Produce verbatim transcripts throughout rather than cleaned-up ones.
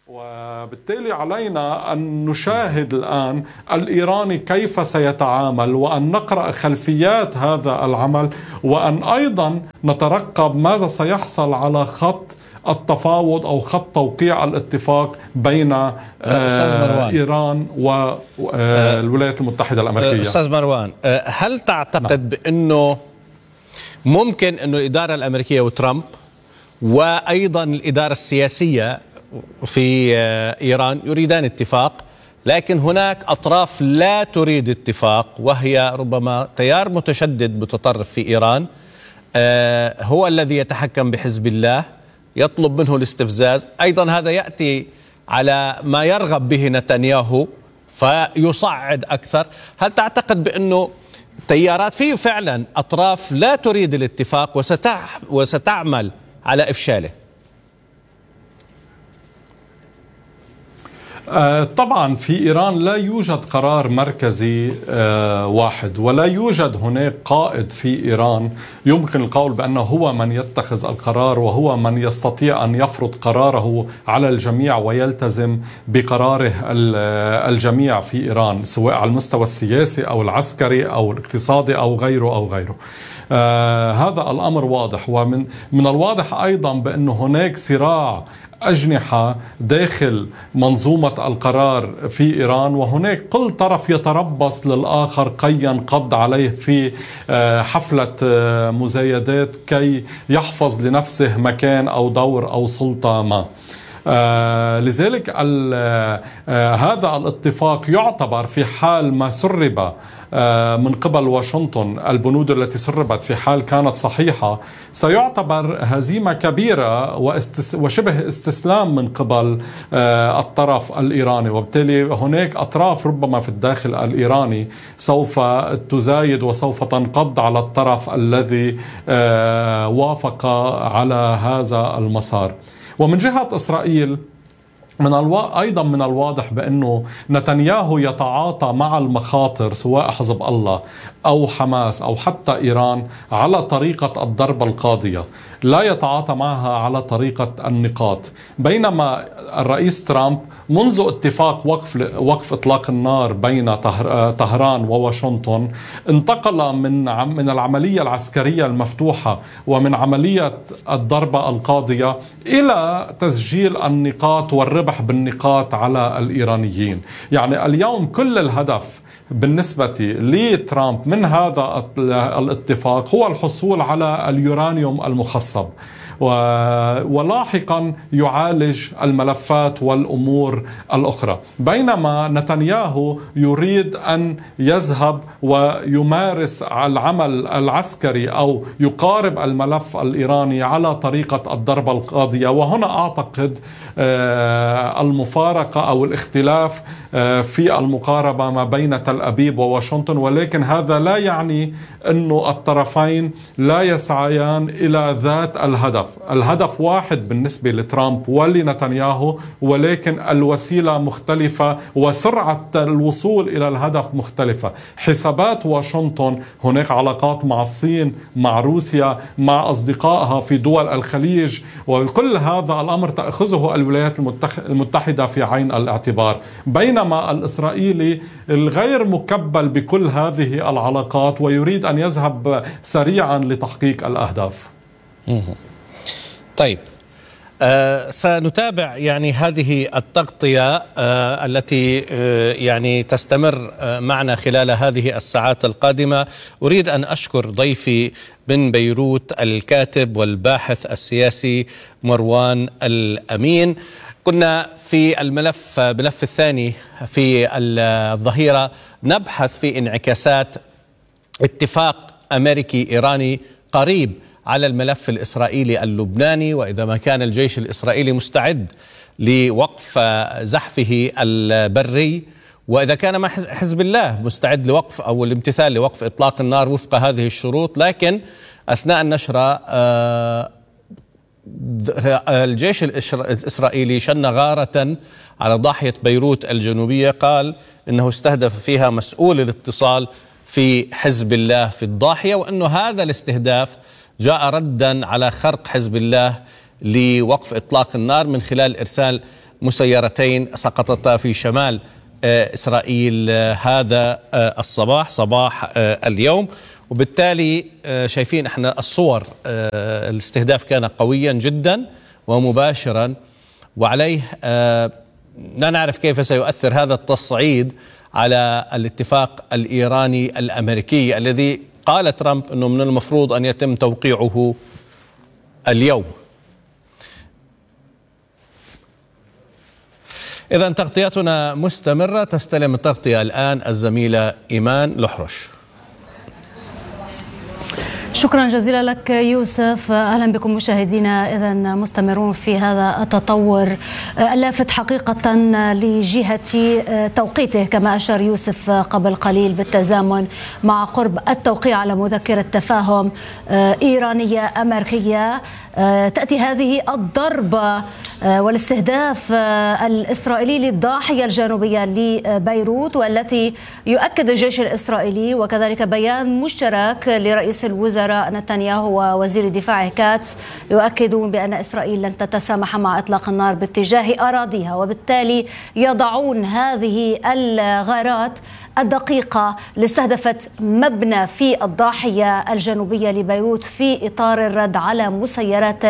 وبالتالي علينا أن نشاهد الآن الإيراني كيف سيتعامل، وأن نقرأ خلفيات هذا العمل، وأن أيضا نترقب ماذا سيحصل على خط التفاوض أو خط توقيع الاتفاق بين إيران والولايات المتحدة الأمريكية. أستاذ مروان، هل تعتقد بأنه ممكن أنه الإدارة الأمريكية وترامب وأيضا الإدارة السياسية في إيران يريدان اتفاق، لكن هناك أطراف لا تريد اتفاق، وهي ربما تيار متشدد متطرف في إيران هو الذي يتحكم بحزب الله، يطلب منه الاستفزاز. أيضا هذا يأتي على ما يرغب به نتنياهو فيصعد أكثر. هل تعتقد بأنه تيارات فيه فعلا أطراف لا تريد الاتفاق وستعمل على إفشاله؟ طبعا في إيران لا يوجد قرار مركزي واحد، ولا يوجد هناك قائد في إيران يمكن القول بأنه هو من يتخذ القرار وهو من يستطيع أن يفرض قراره على الجميع ويلتزم بقراره الجميع في إيران، سواء على المستوى السياسي أو العسكري أو الاقتصادي أو غيره أو غيره. آه هذا الأمر واضح، ومن من الواضح أيضا بأن هناك صراع أجنحة داخل منظومة القرار في إيران، وهناك كل طرف يتربص للآخر كي ينقض عليه في حفلة مزايدات كي يحفظ لنفسه مكان أو دور أو سلطة ما. آه لذلك آه هذا الاتفاق يعتبر في حال ما سرب آه من قبل واشنطن، البنود التي سربت في حال كانت صحيحة، سيعتبر هزيمة كبيرة وشبه استسلام من قبل آه الطرف الإيراني، وبالتالي هناك أطراف ربما في الداخل الإيراني سوف تزايد وسوف تنقض على الطرف الذي آه وافق على هذا المسار. ومن جهة إسرائيل من الو... أيضا من الواضح بأنه نتنياهو يتعاطى مع المخاطر، سواء حزب الله أو حماس أو حتى إيران، على طريقة الضربة القاضية، لا يتعاطى معها على طريقة النقاط. بينما الرئيس ترامب منذ اتفاق وقف وقف إطلاق النار بين طهران وواشنطن انتقل من من العملية العسكرية المفتوحة ومن عملية الضربة القاضية إلى تسجيل النقاط والربح بالنقاط على الإيرانيين. يعني اليوم كل الهدف بالنسبة لترامب من هذا الاتفاق هو الحصول على اليورانيوم المخصب، ولاحقا يعالج الملفات والأمور الأخرى. بينما نتنياهو يريد أن يذهب ويمارس العمل العسكري أو يقارب الملف الإيراني على طريقة الضربة القاضية. وهنا أعتقد المفارقة أو الاختلاف في المقاربة ما بين تل أبيب وواشنطن، ولكن هذا لا يعني أن الطرفين لا يسعيان إلى ذات الهدف. الهدف واحد بالنسبة لترامب ولنتنياهو، ولكن الوسيلة مختلفة وسرعة الوصول إلى الهدف مختلفة. حسابات واشنطن، هناك علاقات مع الصين، مع روسيا، مع أصدقائها في دول الخليج، وكل هذا الأمر تأخذه الولايات المتحدة في عين الاعتبار. بينما الإسرائيلي الغير مكبل بكل هذه العلاقات ويريد أن يذهب سريعا لتحقيق الأهداف. طيب، آه سنتابع يعني هذه التغطية آه التي آه يعني تستمر آه معنا خلال هذه الساعات القادمة. أريد أن أشكر ضيفي من بيروت الكاتب والباحث السياسي مروان الأمين. كنا في الملف ملف الثاني في الظهيرة نبحث في انعكاسات اتفاق أمريكي إيراني قريب على الملف الإسرائيلي اللبناني، وإذا ما كان الجيش الإسرائيلي مستعد لوقف زحفه البري، وإذا كان ما حزب الله مستعد لوقف أو الامتثال لوقف إطلاق النار وفق هذه الشروط. لكن أثناء النشرة الجيش الإسرائيلي شن غارة على ضاحية بيروت الجنوبية، قال إنه استهدف فيها مسؤول الاتصال في حزب الله في الضاحية، وأنه هذا الاستهداف جاء ردا على خرق حزب الله لوقف إطلاق النار من خلال إرسال مسيرتين سقطتا في شمال إسرائيل هذا الصباح صباح اليوم. وبالتالي شايفين احنا الصور، الاستهداف كان قويا جدا ومباشرا، وعليه لا نعرف كيف سيؤثر هذا التصعيد على الاتفاق الإيراني الأمريكي الذي قال ترامب أنه من المفروض أن يتم توقيعه اليوم. إذن تغطيتنا مستمرة. تستلم التغطية الآن الزميلة إيمان لحرش. شكرا جزيلا لك يوسف. أهلا بكم مشاهدينا. إذن مستمرون في هذا التطور اللافت حقيقة لجهة توقيته كما أشار يوسف قبل قليل، بالتزامن مع قرب التوقيع على مذكرة تفاهم إيرانية أمريكية. تأتي هذه الضربة والاستهداف الإسرائيلي للضاحية الجنوبية لبيروت، والتي يؤكد الجيش الإسرائيلي وكذلك بيان مشترك لرئيس الوزراء نتنياهو ووزير دفاعه كاتس يؤكدون بأن إسرائيل لن تتسامح مع إطلاق النار باتجاه أراضيها، وبالتالي يضعون هذه الغارات الدقيقة اللي استهدفت مبنى في الضاحية الجنوبية لبيروت في إطار الرد على مسيرات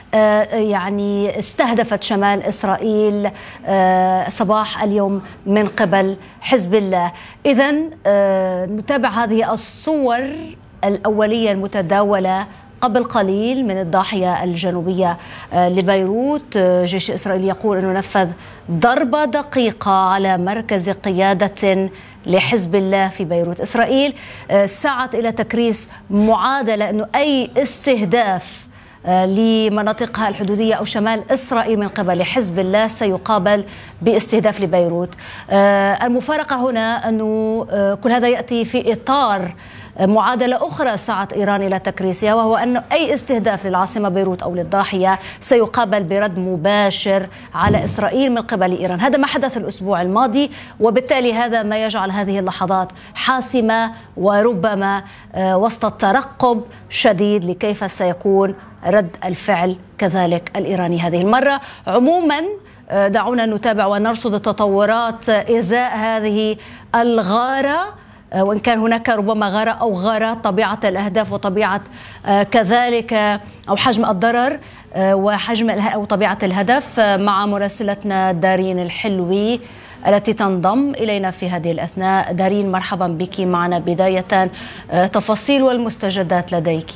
يعني استهدفت شمال إسرائيل صباح اليوم من قبل حزب الله. إذن نتابع هذه الصور الأولية المتداولة قبل قليل من الضاحية الجنوبية لبيروت. جيش إسرائيل يقول أنه نفذ ضربة دقيقة على مركز قيادة لحزب الله في بيروت. إسرائيل سعت إلى تكريس معادلة أنه أي استهداف لمناطقها الحدودية أو شمال إسرائيل من قبل حزب الله سيقابل باستهداف لبيروت. المفارقة هنا أنه كل هذا يأتي في إطار معادلة أخرى سعت إيران إلى تكريسها، وهو أن أي استهداف للعاصمة بيروت أو للضاحية سيقابل برد مباشر على إسرائيل من قبل إيران. هذا ما حدث الأسبوع الماضي، وبالتالي هذا ما يجعل هذه اللحظات حاسمة وربما وسط الترقب شديد لكيف سيكون رد الفعل كذلك الإيراني هذه المرة. عموما دعونا نتابع ونرصد التطورات إزاء هذه الغارة، وإن كان هناك ربما غارة أو غارات، طبيعة الأهداف وطبيعة كذلك أو حجم الضرر وحجم أو طبيعة الهدف، مع مراسلتنا دارين الحلوي التي تنضم إلينا في هذه الأثناء. دارين مرحبا بك معنا. بداية تفاصيل والمستجدات لديك.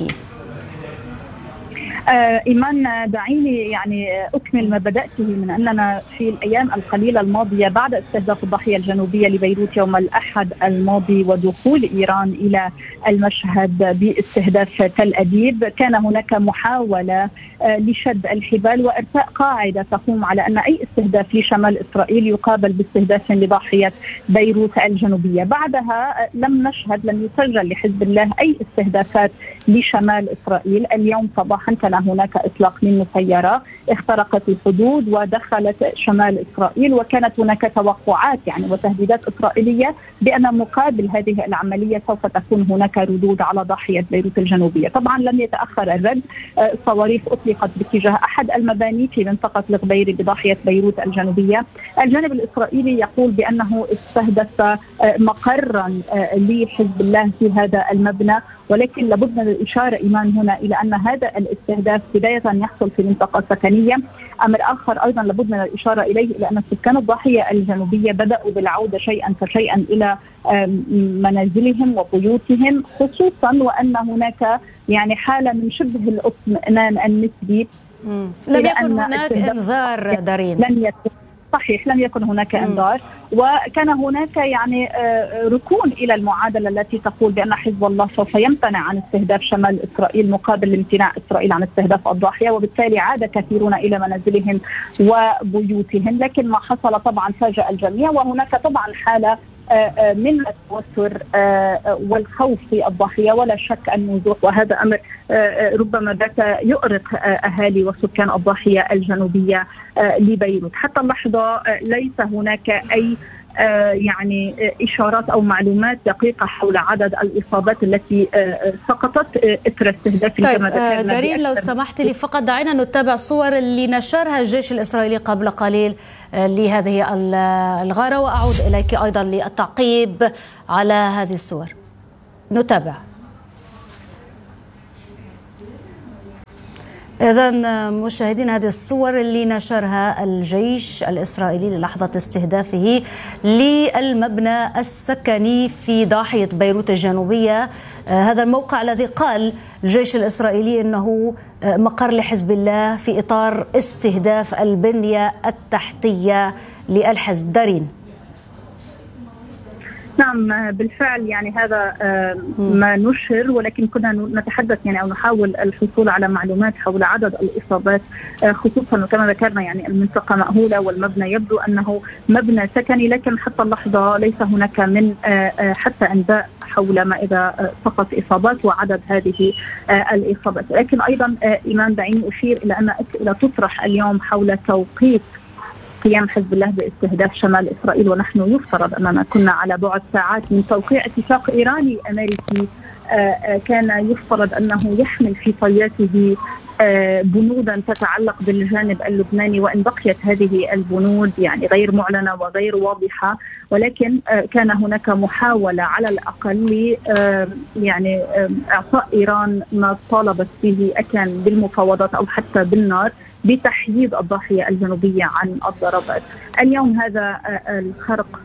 إيمان، دعيني يعني أكمل ما بدأته من أننا في الأيام القليلة الماضية بعد استهداف الضاحية الجنوبية لبيروت يوم الأحد الماضي ودخول إيران إلى المشهد باستهداف تل أبيب، كان هناك محاولة لشد الحبال وإرساء قاعدة تقوم على أن أي استهداف لشمال إسرائيل يقابل باستهداف لضاحية بيروت الجنوبية. بعدها لم نشهد، لم يسجل لحزب الله أي استهدافات لشمال إسرائيل. اليوم صباحا كان هناك إطلاق من مسيرة اخترقت الحدود ودخلت شمال إسرائيل، وكانت هناك توقعات يعني وتهديدات إسرائيلية بأن مقابل هذه العملية سوف تكون هناك ردود على ضاحية بيروت الجنوبية. طبعا لم يتأخر الرد، صواريخ أطلقت باتجاه أحد المباني في منطقة الغبيري بضاحية بيروت الجنوبية. الجانب الإسرائيلي يقول بأنه استهدف مقرا لحزب الله في هذا المبنى، ولكن لابد من الإشارة إيمان هنا إلى أن هذا الاستهداف بداية يحصل في منطقة سكنية. أمر آخر أيضا لابد من الإشارة إليه إلى أن سكان الضاحية الجنوبية بدأوا بالعودة شيئا فشيئا إلى منازلهم وبيوتهم، خصوصا وأن هناك يعني حالة من شبه الاطمئنان النسبي. لم يكن هناك إنذار دارين. لم يكن صحيح لم يكن هناك انذار، وكان هناك يعني ركون الى المعادله التي تقول بان حزب الله سوف يمتنع عن استهداف شمال اسرائيل مقابل امتناع اسرائيل عن استهداف الضاحيه، وبالتالي عاد كثيرون الى منازلهم وبيوتهم. لكن ما حصل طبعا فاجأ الجميع، وهناك طبعا حاله من التوتر والخوف في الضاحية ولا شك النزوح، وهذا أمر ربما بات يؤرق أهالي وسكان الضاحية الجنوبية لبيروت. حتى اللحظة ليس هناك أي يعني إشارات أو معلومات دقيقة حول عدد الإصابات التي سقطت إثر استهداف. طيب كما ذكرنا. دارين لو سمحت لي فقط دعينا نتابع الصور اللي نشرها الجيش الإسرائيلي قبل قليل لهذه الغارة، وأعود إليك أيضا للتعقيب على هذه الصور. نتابع. إذن مشاهدين، هذه الصور اللي نشرها الجيش الإسرائيلي للحظة استهدافه للمبنى السكني في ضاحية بيروت الجنوبية. هذا الموقع الذي قال الجيش الإسرائيلي أنه مقر لحزب الله في إطار استهداف البنية التحتية للحزب. دارين. نعم بالفعل، يعني هذا ما نشر، ولكن كنا نتحدث يعني أو نحاول الحصول على معلومات حول عدد الإصابات، خصوصا وكما ذكرنا يعني المنطقة مأهولة والمبنى يبدو أنه مبنى سكني، لكن حتى اللحظة ليس هناك من حتى أنباء حول ما إذا فقط إصابات وعدد هذه الإصابات. لكن أيضا إيمان دعيني أشير إلى أن أسئلة تطرح اليوم حول توقيت قيام حزب الله باستهداف شمال إسرائيل، ونحن يفترض أننا كنا على بعد ساعات من توقيع اتفاق إيراني أمريكي كان يفترض أنه يحمل في طياته بنودا تتعلق بالجانب اللبناني، وإن بقيت هذه البنود يعني غير معلنة وغير واضحة، ولكن كان هناك محاولة على الأقل يعني إعطاء إيران ما طالبت به، أكان بالمفاوضات أو حتى بالنار، بتحييد الضاحية الجنوبية عن الضربات. اليوم هذا الخرق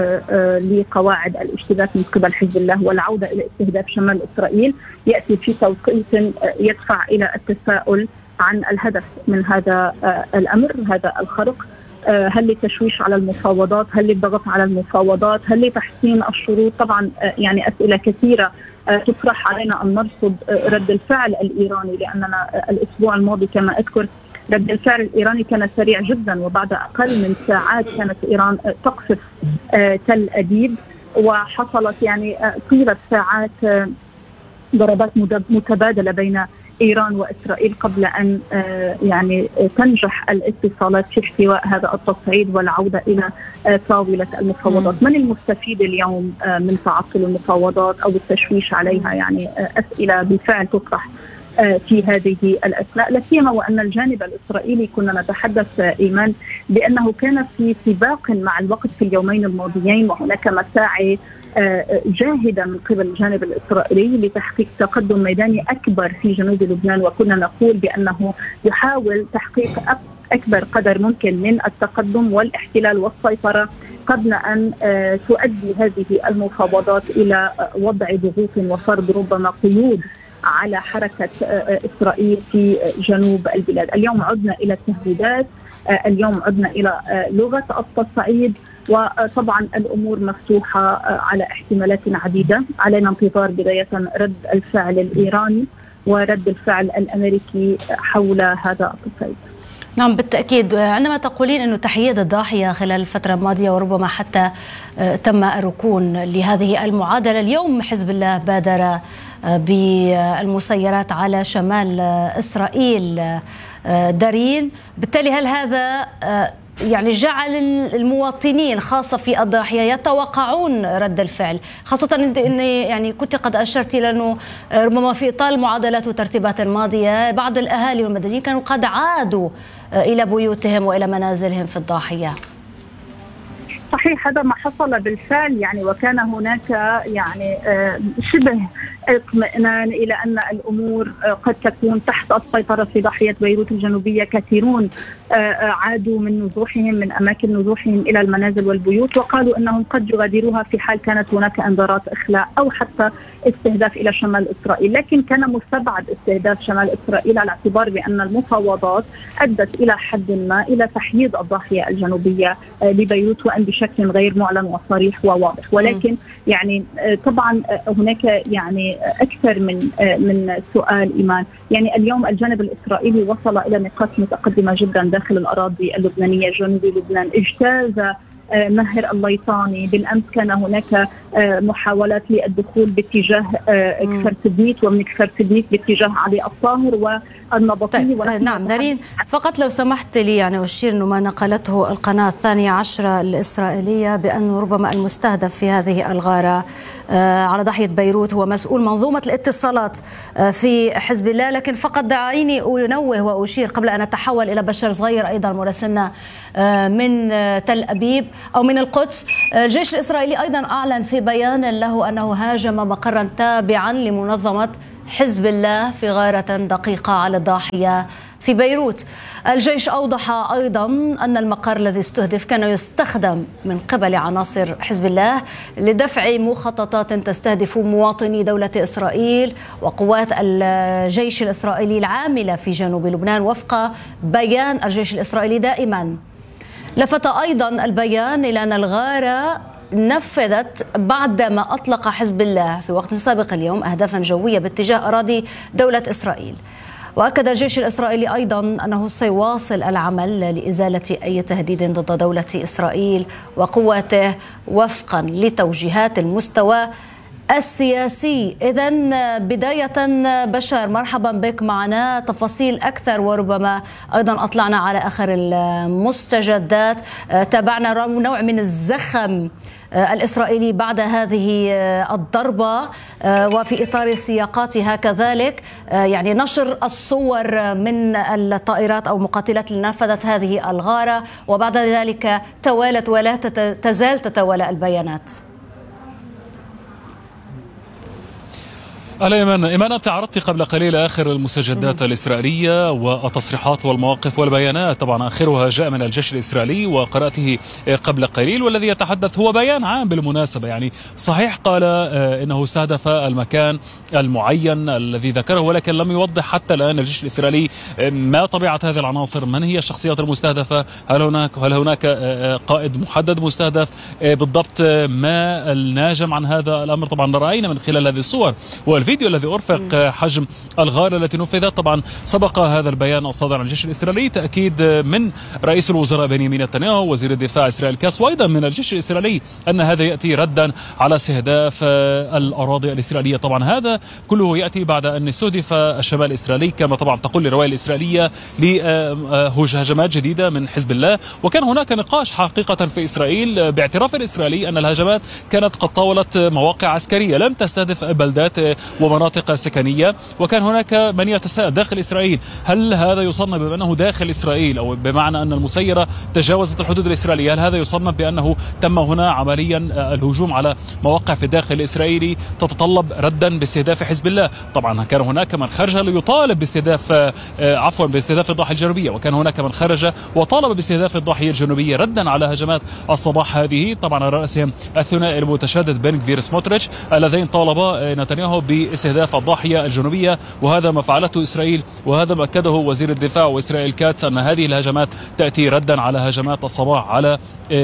لقواعد الاشتباك من قبل حزب الله والعودة إلى استهداف شمال إسرائيل يأتي في توقيت يدفع إلى التساؤل عن الهدف من هذا الأمر، هذا الخرق. هل للتشويش على المفاوضات؟ هل للضغط على المفاوضات؟ هل لتحسين الشروط؟ طبعا يعني أسئلة كثيرة تطرح علينا أن نرصد رد الفعل الإيراني، لأننا الأسبوع الماضي كما أذكر رد الفعل الإيراني كان سريع جدا، وبعد أقل من ساعات كانت إيران تقصف تل أبيب، وحصلت يعني طيلة ساعات ضربات متبادلة بين إيران وإسرائيل قبل أن يعني تنجح الاتصالات في احتواء هذا التصعيد والعودة إلى طاولة المفاوضات. من المستفيد اليوم من تعطل المفاوضات أو التشويش عليها؟ يعني أسئلة بالفعل تطرح في هذه الأثناء، لا سيما وأن الجانب الإسرائيلي كنا نتحدث إيمان بأنه كان في سباق مع الوقت في اليومين الماضيين، وهناك مساعي جاهدة من قبل الجانب الإسرائيلي لتحقيق تقدم ميداني أكبر في جنوب لبنان، وكنا نقول بأنه يحاول تحقيق أكبر قدر ممكن من التقدم والاحتلال والسيطرة قبل أن تؤدي هذه المفاوضات إلى وضع ضغوط وفرض ربما قيود على حركة إسرائيل في جنوب البلاد. اليوم عدنا إلى التهديدات، اليوم عدنا إلى لغة التصعيد، وطبعا الأمور مفتوحة على احتمالات عديدة. علينا انتظار بداية رد الفعل الإيراني ورد الفعل الأمريكي حول هذا التصعيد. نعم بالتأكيد. عندما تقولين أنه تحييد الضاحية خلال الفترة الماضية وربما حتى تم الركون لهذه المعادلة، اليوم حزب الله بادر بالمسيرات على شمال إسرائيل. دارين، بالتالي هل هذا يعني جعل المواطنين خاصة في الضاحية يتوقعون رد الفعل، خاصة أن يعني كنت قد أشرت إلى أنه ربما في إطار المعادلات والترتيبات الماضية بعض الأهالي والمدنيين كانوا قد عادوا إلى بيوتهم وإلى منازلهم في الضاحية؟ صحيح، هذا ما حصل بالفعل يعني، وكان هناك يعني شبه اطمئنان إلى أن الأمور قد تكون تحت السيطرة في ضاحية بيروت الجنوبية. كثيرون عادوا من نزوحهم من أماكن نزوحهم إلى المنازل والبيوت، وقالوا أنهم قد يغادروها في حال كانت هناك انذارات إخلاء أو حتى استهداف إلى شمال إسرائيل. لكن كان مستبعد استهداف شمال إسرائيل على اعتبار بأن المفاوضات أدت إلى حد ما إلى تحييد الضاحية الجنوبية لبيروت، وأن بشكل غير معلن وصريح وواضح. ولكن يعني طبعا هناك يعني أكثر من من سؤال إيمان. يعني اليوم الجانب الإسرائيلي وصل إلى نقاط متقدمة جدا داخل الأراضي اللبنانية. جنوب لبنان اجتاز نهر الليطاني. بالأمس كان هناك محاولات للدخول باتجاه كفرتبنيت ومن كفرتبنيت باتجاه علي الطاهر والنبطي. طيب نعم نارين، فقط لو سمحت لي يعني أشير أنه ما نقلته القناة الثانية عشرة الإسرائيلية بأنه ربما المستهدف في هذه الغارة على ضاحية بيروت هو مسؤول منظومة الاتصالات في حزب الله. لكن فقط دعيني أنوه وأشير قبل أن أتحول إلى بشار صغير أيضا مراسلنا من تل أبيب أو من القدس. الجيش الإسرائيلي أيضا أعلن في بيان له أنه هاجم مقرا تابعا لمنظمة حزب الله في غارة دقيقة على الضاحية في بيروت. الجيش أوضح أيضا أن المقر الذي استهدف كان يستخدم من قبل عناصر حزب الله لدفع مخططات تستهدف مواطني دولة إسرائيل وقوات الجيش الإسرائيلي العاملة في جنوب لبنان وفق بيان الجيش الإسرائيلي دائما. لفت أيضا البيان إلى أن الغارة نفذت بعدما أطلق حزب الله في وقت سابق اليوم أهدافا جوية باتجاه أراضي دولة إسرائيل. وأكد الجيش الإسرائيلي أيضا أنه سيواصل العمل لإزالة أي تهديد ضد دولة إسرائيل وقواته وفقا لتوجيهات المستوى السياسي. إذن بداية بشار، مرحبا بك معنا، تفاصيل أكثر وربما أيضا أطلعنا على آخر المستجدات. تابعنا نوع من الزخم الإسرائيلي بعد هذه الضربة وفي إطار سياقاتها كذلك يعني نشر الصور من الطائرات أو مقاتلات اللي نفذت هذه الغارة، وبعد ذلك توالت ولا تزال تتوالى البيانات. أهلا إيمان. إيمان، أنت عرضت قبل قليل آخر المستجدات الإسرائيلية والتصريحات والمواقف والبيانات، طبعا آخرها جاء من الجيش الإسرائيلي وقرأته قبل قليل، والذي يتحدث هو بيان عام بالمناسبة. يعني صحيح قال إنه استهدف المكان المعين الذي ذكره، ولكن لم يوضح حتى الآن الجيش الإسرائيلي ما طبيعة هذه العناصر، من هي الشخصيات المستهدفة، هل هناك هل هناك قائد محدد مستهدف بالضبط، ما الناجم عن هذا الأمر. طبعا رأينا من خلال هذه الصور الفيديو الذي أرفق حجم الغارة التي نفذت. طبعا سبق هذا البيان الصادر عن الجيش الإسرائيلي تأكيد من رئيس الوزراء بنيامين نتنياهو وزير الدفاع إسرائيل كاتس وأيضا من الجيش الإسرائيلي أن هذا يأتي ردا على استهداف الأراضي الإسرائيلية. طبعا هذا كله يأتي بعد أن استهدف الشمال الإسرائيلي كما طبعا تقول الرواية الإسرائيلية لهجمات جديدة من حزب الله. وكان هناك نقاش حقيقة في إسرائيل باعتراف الإسرائيلي أن الهجمات كانت قد طاولت مواقع عسكرية لم تستهدف بلدات ومناطق سكنية. وكان هناك من يتساءل داخل إسرائيل هل هذا يصنف بأنه داخل إسرائيل أو بمعنى أن المسيرة تجاوزت الحدود الإسرائيلية، هل هذا يصنف بأنه تم هنا عمليا الهجوم على مواقع في الداخل الإسرائيلي تتطلب ردا باستهداف حزب الله. طبعا كان هناك من خرج ليطالب باستهداف عفوا باستهداف الضاحية الجنوبية، وكان هناك من خرج وطالب باستهداف الضاحية الجنوبية ردا على هجمات الصباح هذه. طبعا على رأسهم الثنائي المتشدد بن غفير سموتريتش اللذين طالبا نتنياهو باستهداف الضاحية الجنوبية، وهذا ما فعلته إسرائيل، وهذا ما أكده وزير الدفاع وإسرائيل كاتس أن هذه الهجمات تأتي ردا على هجمات الصباح على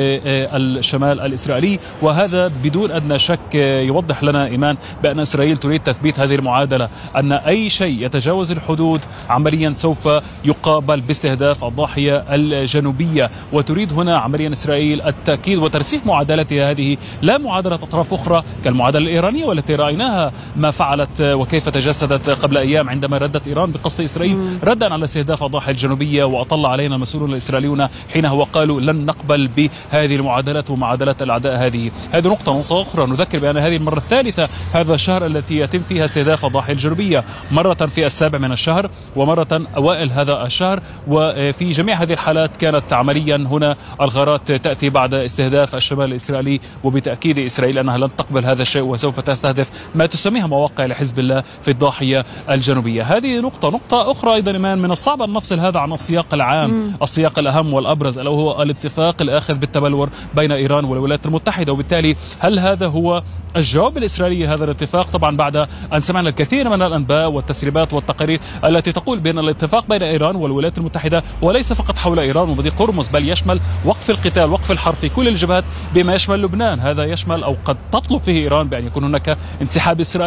الشمال الإسرائيلي. وهذا بدون أدنى شك يوضح لنا إيمان بأن إسرائيل تريد تثبيت هذه المعادلة، أن أي شيء يتجاوز الحدود عمليا سوف يقابل باستهداف الضاحية الجنوبية. وتريد هنا عمليا إسرائيل التأكيد وترسيخ معادلتها هذه، لا معادلة أطراف أخرى كالمعادلة الإيرانية والتي رأيناها ما فعلت وكيف تجسدت قبل أيام عندما ردت إيران بقصف إسرائيل ردا على استهداف الضاحية الجنوبية. وأطل علينا المسؤولون الإسرائيليون حينها وقالوا لن نقبل بهذه المعادلات ومعادلات الأعداء. هذه هذه نقطة نقطة أخرى نذكر بأن هذه المرة الثالثة هذا الشهر التي يتم فيها استهداف الضاحية الجنوبية، مرة في السابع من الشهر ومرة أوائل هذا الشهر. وفي جميع هذه الحالات كانت عمليا هنا الغارات تأتي بعد استهداف الشمال الإسرائيلي، وبتأكيد إسرائيل أنها لن تقبل هذا الشيء وسوف تستهدف ما تسميها مواقع لحزب الله في الضاحية الجنوبية. هذه نقطة نقطة أخرى أيضا إيمان من الصعب أن نفصل هذا عن السياق العام، مم. السياق الأهم والأبرز ألا وهو الاتفاق الآخذ بالتبلور بين إيران والولايات المتحدة. وبالتالي هل هذا هو الجواب الإسرائيلي لهذا الاتفاق؟ طبعا بعد أن سمعنا الكثير من الأنباء والتسريبات والتقارير التي تقول بأن الاتفاق بين إيران والولايات المتحدة وليس فقط حول إيران ومضيق هرمز، بل يشمل وقف القتال وقف الحرب في كل الجبهات بما يشمل لبنان. هذا يشمل أو قد تطلب فيه إيران بأن يكون هناك انسحاب إسرائيلي.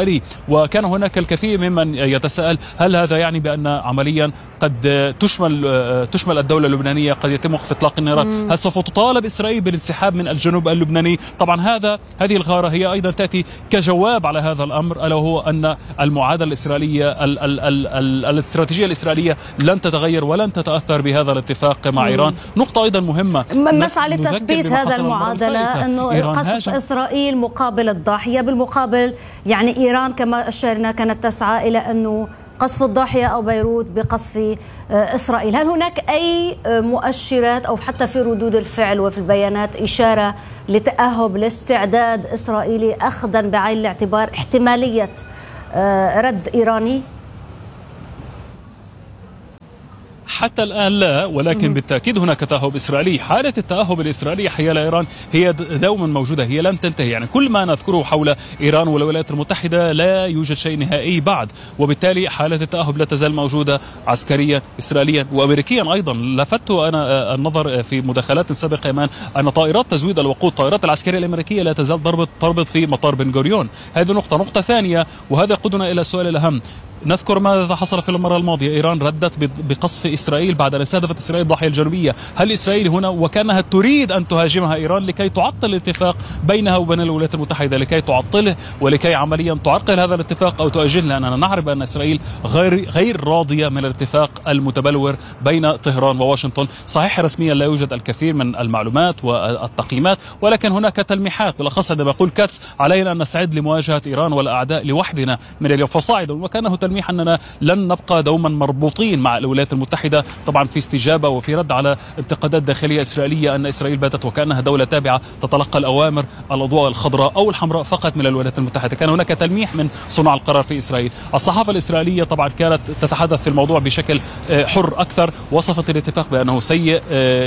وكان هناك الكثير ممن يتساءل هل هذا يعني بأن عمليا قد تشمل تشمل الدولة اللبنانية، قد يتم وقف إطلاق النيران، هل سوف تطالب إسرائيل بالانسحاب من الجنوب اللبناني؟ طبعا هذا هذه الغارة هي أيضا تأتي كجواب على هذا الأمر، ألا وهو أن المعادلة الإسرائيلية ال ال ال ال الاستراتيجية الإسرائيلية لن تتغير ولن تتأثر بهذا الاتفاق مع إيران. نقطة أيضا مهمة مسعى لتثبيت هذا المعادلة أنه قصف إسرائيل مقابل الضاحية، بالمقابل يعني إيران كما أشرنا كانت تسعى إلى أنه قصف الضاحية أو بيروت بقصف إسرائيل. هل هناك أي مؤشرات أو حتى في ردود الفعل وفي البيانات إشارة لتأهب لاستعداد إسرائيلي أخذا بعين الاعتبار احتمالية رد إيراني؟ حتى الآن لا، ولكن بالتأكيد هناك تأهب إسرائيلي. حالة التأهب الإسرائيلي حيال إيران هي دوما موجودة، هي لن تنتهي. يعني كل ما نذكره حول إيران والولايات المتحدة لا يوجد شيء نهائي بعد، وبالتالي حالة التأهب لا تزال موجودة عسكريا إسرائيليا وأمريكيا أيضا. لفت أنا النظر في مداخلات سابقة كمان أن طائرات تزويد الوقود، الطائرات العسكرية الأمريكية لا تزال تربط تربط في مطار بن غوريون. هذه نقطة. نقطة ثانية، وهذا يقودنا إلى السؤال الأهم، نذكر ماذا حصل في المرة الماضية. إيران ردت بقصف إسرائيل بعد أن استهدفت إسرائيل الضاحية الجنوبية. هل إسرائيل هنا وكانها تريد أن تهاجمها إيران لكي تعطل الاتفاق بينها وبين الولايات المتحدة، لكي تعطله ولكي عمليا تعرقل هذا الاتفاق أو تؤجله؟ لأننا نعرف أن إسرائيل غير غير راضية من الاتفاق المتبلور بين طهران وواشنطن. صحيح رسميا لا يوجد الكثير من المعلومات والتقييمات، ولكن هناك تلميحات، بالأخص عندما يقول كاتس علينا أن نستعد لمواجهة إيران والأعداء لوحدنا من اليوم فصاعدا، وكانه تلميح أننا لن نبقى دوما مربوطين مع الولايات المتحدة، طبعا في استجابة وفي رد على انتقادات داخلية إسرائيلية أن إسرائيل باتت وكأنها دولة تابعة تتلقى الأوامر الأضواء الخضراء أو الحمراء فقط من الولايات المتحدة. كان هناك تلميح من صناع القرار في إسرائيل. الصحافة الإسرائيلية طبعا كانت تتحدث في الموضوع بشكل حر أكثر، وصفت الاتفاق بأنه سيء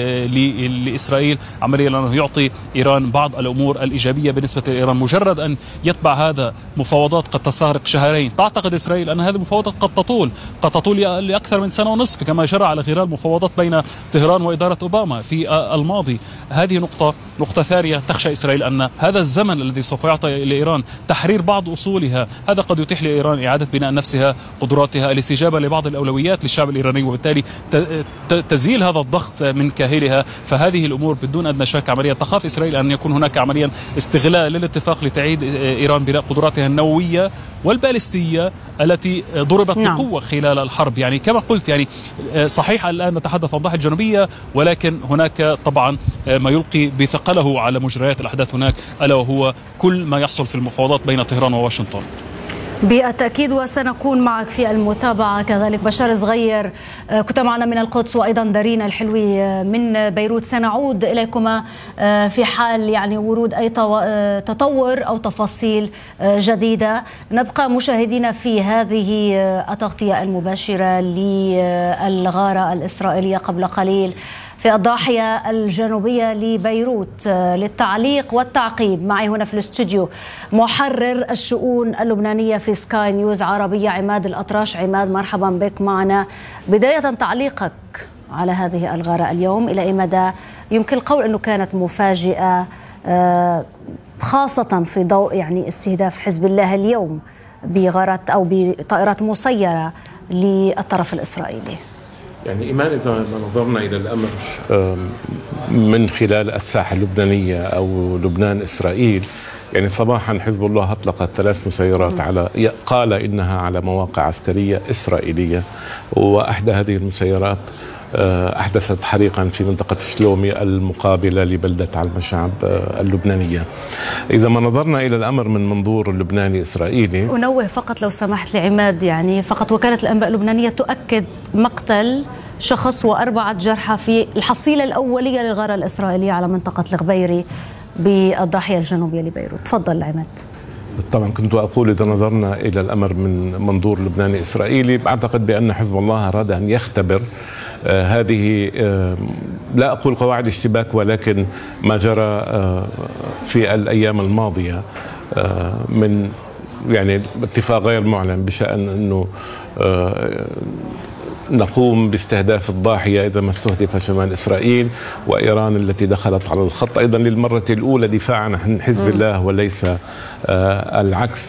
لإسرائيل عمليا، لأنه يعطي إيران بعض الأمور الإيجابية بالنسبة لإيران. مجرد أن يتبع هذا مفاوضات قد تستغرق شهرين، تعتقد إسرائيل أن هذه المفاوضات قد تطول قد تطول لأكثر من سنة ونصف، كما جرى على غرار المفاوضات بين طهران وإدارة أوباما في الماضي. هذه نقطة. نقطة ثانية، تخشى إسرائيل أن هذا الزمن الذي سوف يعطي لإيران تحرير بعض أصولها، هذا قد يتيح لإيران إعادة بناء نفسها، قدراتها، الاستجابة لبعض الأولويات للشعب الإيراني، وبالتالي تزيل هذا الضغط من كاهلها. فهذه الأمور بدون أدنى شك عمليا تخاف إسرائيل أن يكون هناك عمليا استغلال للاتفاق لتعيد إيران بناء قدراتها النووية والبالستية التي ضربت نعم. بقوة خلال الحرب. يعني كما قلت، يعني صحيح الآن نتحدث عن الضاحية الجنوبية، ولكن هناك طبعا ما يلقي بثقله على مجريات الأحداث هناك، ألا وهو كل ما يحصل في المفاوضات بين طهران وواشنطن. بالتأكيد، وسنكون معك في المتابعة. كذلك بشار صغير كنت معنا من القدس، وأيضا دارين الحلوي من بيروت. سنعود إليكما في حال يعني ورود أي تطور أو تفاصيل جديدة. نبقى مشاهدين في هذه التغطية المباشرة للغارة الإسرائيلية قبل قليل في الضاحية الجنوبية لبيروت. للتعليق والتعقيب معي هنا في الاستوديو محرر الشؤون اللبنانية في سكاي نيوز عربية عماد الأطراش. عماد، مرحبا بك معنا. بداية تعليقك على هذه الغارة اليوم، إلى أي مدى يمكن القول أنه كانت مفاجئة، خاصة في ضوء يعني استهداف حزب الله اليوم بغارات أو بطائرات مسيرة للطرف الإسرائيلي؟ يعني إيمان، إذا نظرنا إلى الأمر من خلال الساحة اللبنانية أو لبنان إسرائيل، يعني صباحا حزب الله أطلق ثلاث مسيرات على قال إنها على مواقع عسكرية إسرائيلية، وأحدى هذه المسيرات أحدثت حريقا في منطقة سلومي المقابلة لبلدة علمشعب اللبنانية. إذا ما نظرنا إلى الأمر من منظور اللبناني إسرائيلي، أنوه فقط لو سمحت لعماد، يعني فقط وكالة الأنباء اللبنانية تؤكد مقتل شخص وأربعة جرحى في الحصيلة الأولية للغارة الإسرائيلية على منطقة الغبيري بالضاحية الجنوبية لبيروت. تفضل عماد. طبعا كنت أقول إذا نظرنا إلى الأمر من منظور لبناني إسرائيلي، أعتقد بأن حزب الله أراد أن يختبر آه هذه آه لا أقول قواعد اشتباك، ولكن ما جرى آه في الأيام الماضية آه من يعني اتفاق غير معلن بشأن أنه آه نقوم باستهداف الضاحية إذا ما استهدف شمال إسرائيل، وإيران التي دخلت على الخط أيضا للمرة الأولى دفاعا عن حزب الله وليس آه العكس.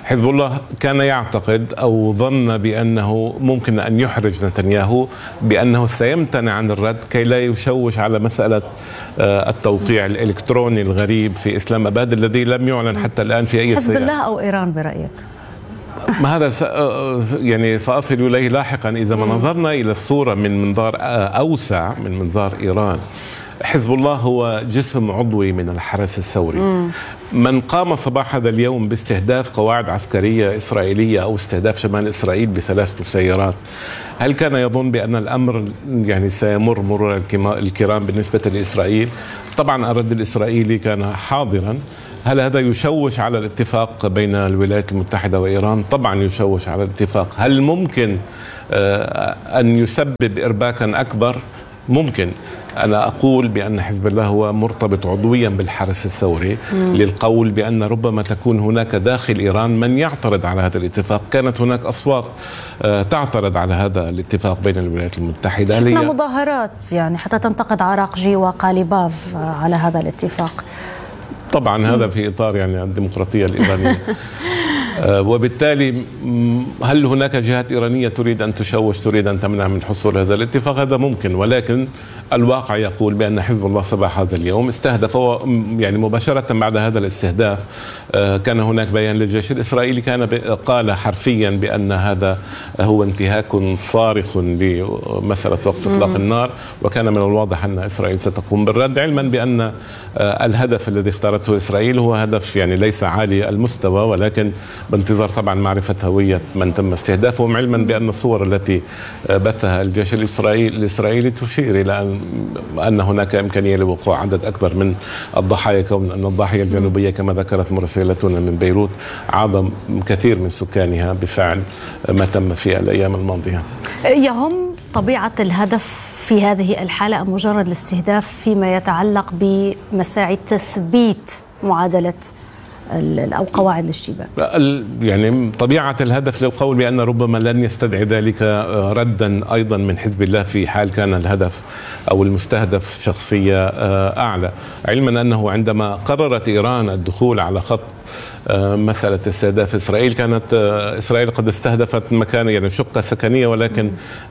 حزب الله كان يعتقد أو ظن بأنه ممكن أن يحرج نتنياهو بأنه سيمتنع عن الرد كي لا يشوش على مسألة التوقيع الإلكتروني الغريب في إسلام أباد الذي لم يعلن حتى الآن في أي حزب سيارة. الله أو إيران برأيك؟ ما هذا يعني سأصل إليه لاحقا. إذا ما نظرنا إلى الصورة من منظار أوسع من منظار إيران، حزب الله هو جسم عضوي من الحرس الثوري. مم. من قام صباح هذا اليوم باستهداف قواعد عسكرية إسرائيلية أو استهداف شمال إسرائيل بثلاث مسيرات، هل كان يظن بأن الأمر يعني سيمر مرور الكرام بالنسبة لإسرائيل؟ طبعا الرد الإسرائيلي كان حاضرا. هل هذا يشوش على الاتفاق بين الولايات المتحدة وإيران؟ طبعا يشوش على الاتفاق. هل ممكن أن يسبب إرباكا أكبر؟ ممكن. أنا أقول بأن حزب الله هو مرتبط عضويا بالحرس الثوري مم. للقول بأن ربما تكون هناك داخل إيران من يعترض على هذا الاتفاق. كانت هناك أصوات تعترض على هذا الاتفاق بين الولايات المتحدة. شفنا مظاهرات يعني حتى تنتقد عراقجي وقاليباف على هذا الاتفاق. طبعا هذا في إطار يعني الديمقراطية الإيرانية. وبالتالي هل هناك جهات إيرانية تريد أن تشوش، تريد أن تمنع من حصول هذا الاتفاق؟ هذا ممكن، ولكن الواقع يقول بأن حزب الله صباح هذا اليوم استهدف يعني مباشرة بعد هذا الاستهداف. كان هناك بيان للجيش الإسرائيلي كان قال حرفيا بأن هذا هو انتهاك صارخ لمسألة وقف إطلاق النار، وكان من الواضح أن إسرائيل ستقوم بالرد، علما بأن الهدف الذي اختارته إسرائيل هو هدف يعني ليس عالي المستوى، ولكن بانتظار طبعا معرفة هوية من تم استهدافهم، علما بأن الصور التي بثها الجيش الإسرائيلي الإسرائيلي تشير إلى أن أن هناك إمكانية لوقوع عدد أكبر من الضحايا، كون أن الضاحية الجنوبية كما ذكرت مراسلتنا من بيروت عظم كثير من سكانها بفعل ما تم في الأيام الماضية. يهم طبيعة الهدف في هذه الحالة أم مجرد الاستهداف فيما يتعلق بمساعي تثبيت معادلة أو قواعد الاشتباك؟ يعني طبيعة الهدف للقول بأن ربما لن يستدعي ذلك ردا أيضا من حزب الله في حال كان الهدف أو المستهدف شخصية أعلى، علما أنه عندما قررت إيران الدخول على خط مسألة استهداف إسرائيل كانت إسرائيل قد استهدفت مكان يعني شقة سكنية، ولكن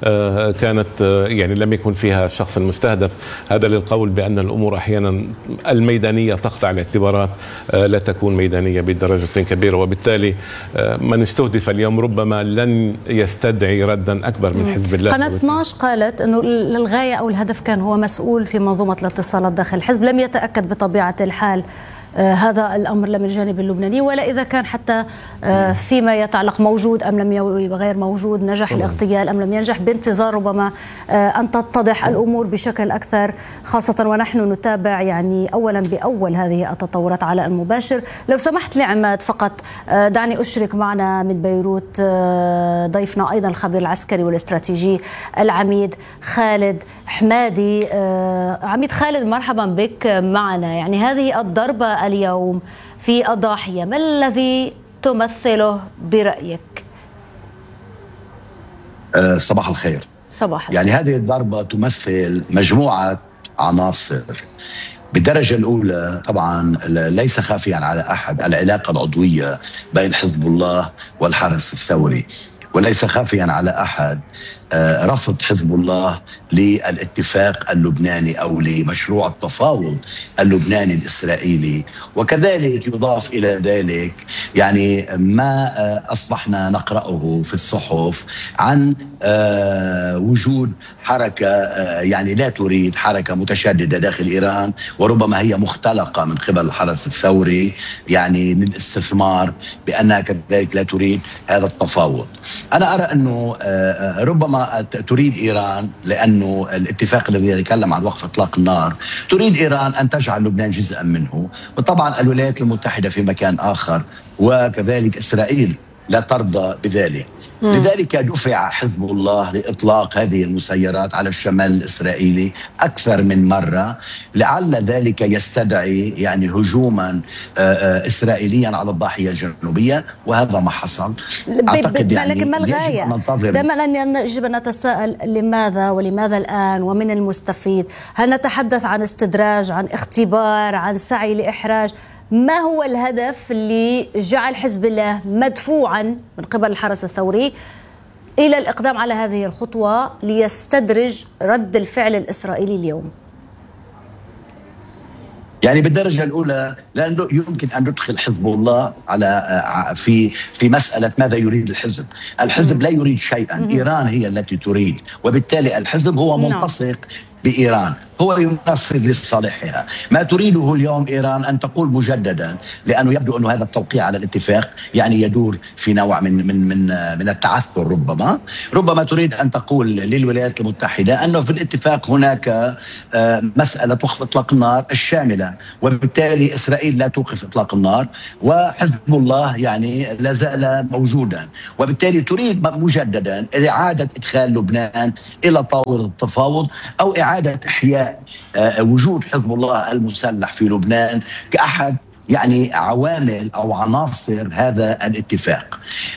كانت يعني لم يكن فيها الشخص المستهدف. هذا للقول بأن الأمور أحيانا الميدانية تخضع لاعتبارات لا تكون ميدانية بدرجة كبيرة، وبالتالي من استهدف اليوم ربما لن يستدعي ردا أكبر من حزب الله. قناة اثناشر قالت أنه الغاية أو الهدف كان هو مسؤول في منظومة الاتصالات داخل الحزب، لم يتأكد بطبيعة الحال آه هذا الأمر لا من الجانب اللبناني ولا إذا كان حتى آه فيما يتعلق موجود أم لم يبقى غير موجود، نجح الاغتيال أم لم ينجح، بانتظار ربما آه أن تتضح الأمور بشكل أكثر، خاصة ونحن نتابع يعني أولا بأول هذه التطورات على المباشر. لو سمحت لي عماد فقط آه دعني أشرك معنا من بيروت آه ضيفنا أيضا الخبير العسكري والاستراتيجي العميد خالد حمادي. آه عميد خالد مرحبا بك معنا. يعني هذه الضربة اليوم في الضاحية ما الذي تمثله برأيك؟ أه صباح الخير. صباح الخير. يعني هذه الضربة تمثل مجموعة عناصر. بالدرجة الأولى طبعا ليس خافيا على أحد العلاقة العضوية بين حزب الله والحرس الثوري، وليس خافيا على أحد رفض حزب الله للاتفاق اللبناني أو لمشروع التفاوض اللبناني الإسرائيلي، وكذلك يضاف إلى ذلك يعني ما أصبحنا نقرأه في الصحف عن وجود حركة يعني لا تريد، حركة متشددة داخل إيران وربما هي مختلقة من قبل الحرس الثوري يعني للاستثمار، بأنها كذلك لا تريد هذا التفاوض. أنا أرى أنه ربما تريد إيران، لأنه الاتفاق الذي يتكلم عن وقف إطلاق النار، تريد إيران أن تجعل لبنان جزءا منه، وطبعا الولايات المتحدة في مكان آخر، وكذلك إسرائيل لا ترضى بذلك. لذلك دفع حزب الله لإطلاق هذه المسيرات على الشمال الإسرائيلي أكثر من مرة، لعل ذلك يستدعي يعني هجوما إسرائيليا على الضاحية الجنوبية، وهذا ما حصل. أعتقد يعني لكن ما الغاية؟ دائما يجب أن نتساءل لماذا ولماذا الآن ومن المستفيد؟ هل نتحدث عن استدراج، عن اختبار، عن سعي لإحراج؟ ما هو الهدف اللي جعل حزب الله مدفوعا من قبل الحرس الثوري إلى الإقدام على هذه الخطوة ليستدرج رد الفعل الإسرائيلي اليوم؟ يعني بالدرجة الأولى لا يمكن أن ندخل حزب الله على في في مسألة ماذا يريد الحزب. الحزب لا يريد شيئا، إيران هي التي تريد، وبالتالي الحزب هو منبثق بإيران، هو ينفذ لصالحها. ما تريده اليوم إيران أن تقول مجددا، لأنه يبدو أن هذا التوقيع على الاتفاق يعني يدور في نوع من من من من التعثر، ربما ربما تريد أن تقول للولايات المتحدة أنه في الاتفاق هناك مسألة وقف إطلاق النار الشاملة، وبالتالي إسرائيل لا توقف إطلاق النار وحزب الله يعني لا زال موجودا، وبالتالي تريد مجددا إعادة إدخال لبنان إلى طاولة التفاوض أو إعادة إحياء وجود حزب الله المسلح في لبنان كأحد يعني عوامل أو عناصر هذا الاتفاق.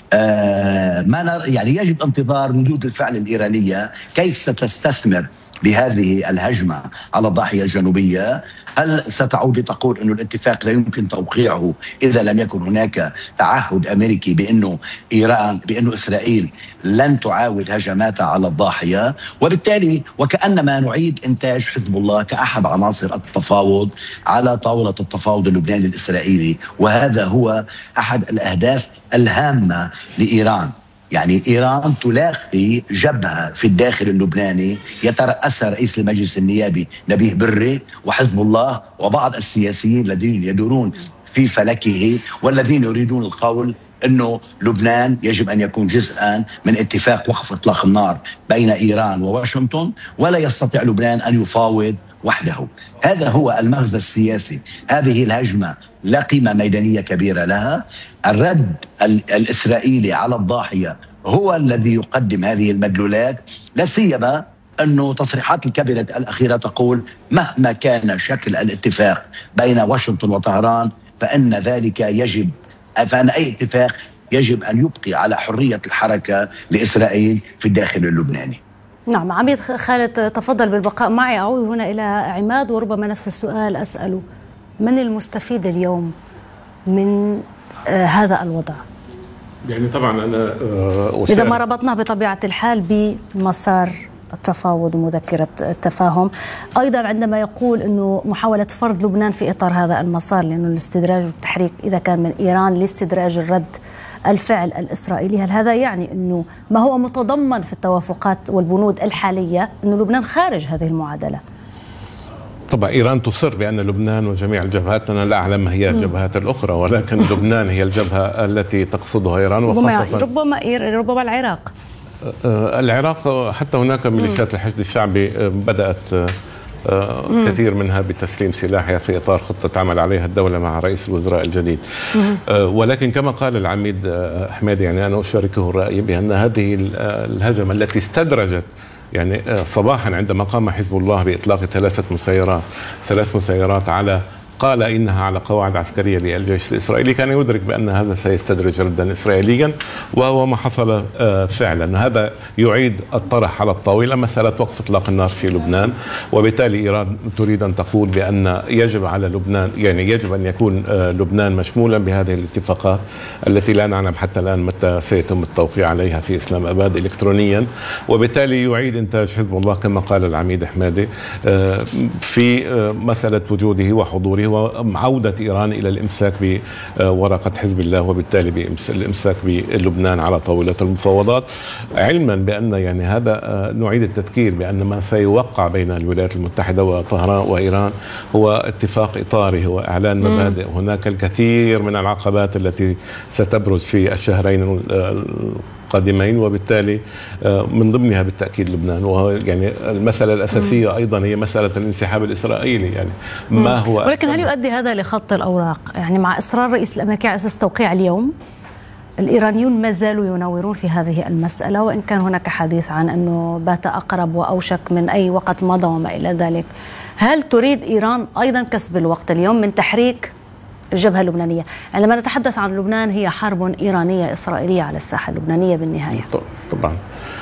ما يعني يجب انتظار ردود الفعل الإيرانية كيف ستستثمر بهذه الهجمة على الضاحية الجنوبية. هل ستعود لتقول أن الاتفاق لا يمكن توقيعه إذا لم يكن هناك تعهد أمريكي بأنه إيران بأنه إسرائيل لن تعاود هجماتها على الضاحية، وبالتالي وكأنما نعيد إنتاج حزب الله كأحد عناصر التفاوض على طاولة التفاوض اللبناني الإسرائيلي، وهذا هو أحد الأهداف الهامة لإيران. يعني إيران تلاقي جبهة في الداخل اللبناني يترأسها رئيس المجلس النيابي نبيه بري وحزب الله وبعض السياسيين الذين يدورون في فلكه والذين يريدون القول أنه لبنان يجب أن يكون جزءا من اتفاق وقف إطلاق النار بين إيران وواشنطن، ولا يستطيع لبنان أن يفاوض وحده. هذا هو المغزى السياسي. هذه الهجمة لا قيمة ميدانية كبيرة لها. الرد الإسرائيلي على الضاحية هو الذي يقدم هذه المدلولات، لا سيما أنه تصريحات الكابينت الأخيرة تقول مهما كان شكل الاتفاق بين واشنطن وطهران فإن ذلك يجب فإن أي اتفاق يجب أن يبقي على حرية الحركة لإسرائيل في الداخل اللبناني. نعم عميد خالد تفضل بالبقاء معي. أعود هنا إلى عماد وربما نفس السؤال أسأله، من المستفيد اليوم من آه هذا الوضع؟ يعني طبعا أنا آه إذا ما ربطناه بطبيعة الحال بمسار التفاوض ومذكرة التفاهم، أيضا عندما يقول أنه محاولة فرض لبنان في إطار هذا المسار، لأنه الاستدراج والتحريك إذا كان من إيران لاستدراج الرد الفعل الإسرائيلي، هل هذا يعني أنه ما هو متضمن في التوافقات والبنود الحالية أنه لبنان خارج هذه المعادلة؟ طبعا إيران تصر بأن لبنان وجميع الجبهات، أنا لا أعلم هي الجبهات الأخرى، ولكن لبنان هي الجبهة التي تقصدها إيران، وخاصة ربما ربما العراق. العراق حتى هناك ميليشيات الحشد الشعبي بدأت كثير منها بتسليم سلاحها في إطار خطة عمل عليها الدولة مع رئيس الوزراء الجديد. ولكن كما قال العميد حميدي، يعني أنا أشاركه الرأي بأن هذه الهجمة التي استدرجت يعني صباحا عندما قام حزب الله بإطلاق ثلاثة مسيرات ثلاث مسيرات على قال إنها على قواعد عسكرية للجيش الإسرائيلي، كان يدرك بأن هذا سيستدرج ردا إسرائيليا، وهو ما حصل فعلا. هذا يعيد الطرح على الطاولة مسألة وقف إطلاق النار في لبنان، وبالتالي إيران تريد أن تقول بأن يجب على لبنان يعني يجب أن يكون لبنان مشمولا بهذه الاتفاقات التي لا نعلم حتى الآن متى سيتم التوقيع عليها في إسلام أباد إلكترونيا، وبالتالي يعيد إنتاج حزب الله كما قال العميد حمادي في مسألة وجوده وحضوره وعودة إيران إلى الإمساك بورقة حزب الله، وبالتالي بالإمساك بلبنان على طاولة المفاوضات، علما بأن يعني هذا نعيد التذكير بأن ما سيوقع بين الولايات المتحدة وطهران وإيران هو اتفاق إطاري، هو إعلان مبادئ. هناك الكثير من العقبات التي ستبرز في الشهرين قادمين، وبالتالي من ضمنها بالتأكيد لبنان. وهو يعني المسألة الأساسية مم. أيضا هي مسألة الانسحاب الإسرائيلي، يعني ما هو ولكن هل يؤدي هذا لخط الأوراق؟ يعني مع إصرار الرئيس الأمريكي على أساس توقيع اليوم، الإيرانيون ما زالوا يناورون في هذه المسألة، وإن كان هناك حديث عن أنه بات أقرب وأوشك من أي وقت مضى وما إلى ذلك. هل تريد إيران أيضا كسب الوقت اليوم من تحريك الجبهة اللبنانية؟ عندما نتحدث عن لبنان هي حرب إيرانية إسرائيلية على الساحة اللبنانية بالنهاية. طبعا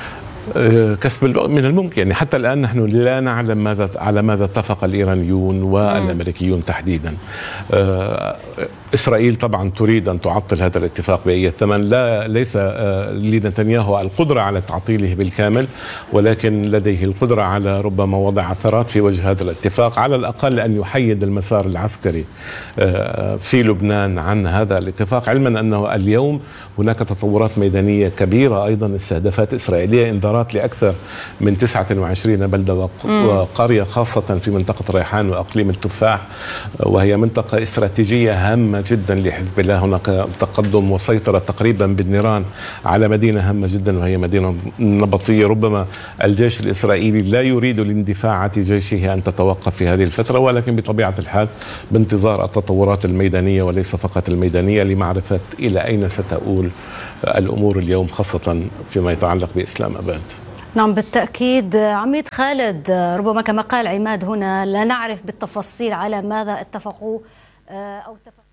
كسب من الممكن، يعني حتى الآن نحن لا نعلم ماذا على ماذا اتفق الإيرانيون والأمريكيون تحديدا. إسرائيل طبعا تريد أن تعطل هذا الاتفاق بأي ثمن، لا ليس لنتنياهو القدرة على تعطيله بالكامل، ولكن لديه القدرة على ربما وضع عثرات في وجه هذا الاتفاق، على الأقل أن يحيد المسار العسكري في لبنان عن هذا الاتفاق، علما أنه اليوم هناك تطورات ميدانية كبيرة أيضا استهدافات إسرائيلية، إنذارات لأكثر من تسعة وعشرين بلدة وقرية خاصة في منطقة ريحان وأقليم التفاح، وهي منطقة استراتيجية هامة جدا لحزب الله. هناك تقدم وسيطرة تقريبا بالنيران على مدينة هامة جدا وهي مدينة نبطية. ربما الجيش الإسرائيلي لا يريد لاندفاعات جيشه أن تتوقف في هذه الفترة، ولكن بطبيعة الحال بانتظار التطورات الميدانية وليس فقط الميدانية لمعرفة إلى أين ستؤول الأمور اليوم، خاصة فيما يتعلق بإسلام أباد. نعم بالتأكيد. عميد خالد، ربما كما قال عماد هنا لا نعرف بالتفاصيل على ماذا اتفقوا أو اتفقوا